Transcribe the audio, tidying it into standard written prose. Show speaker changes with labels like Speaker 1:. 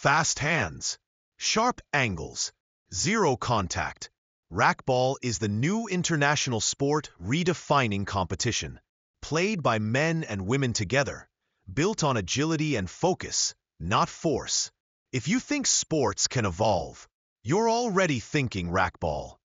Speaker 1: Fast hands, sharp angles, zero contact. Racquetball is the new international sport redefining competition. Played by men and women together, built on agility and focus, not force. If you think sports can evolve, you're already thinking racquetball.